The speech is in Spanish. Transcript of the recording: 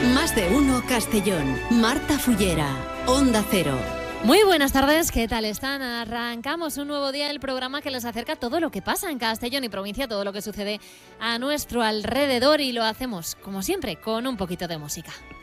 Más de uno Castellón. Marta Fullera, Onda Cero. Muy buenas tardes, ¿qué tal están? Arrancamos un nuevo día del programa que les acerca todo lo que pasa en Castellón y provincia, todo lo que sucede a nuestro alrededor, y lo hacemos, como siempre, con un poquito de música.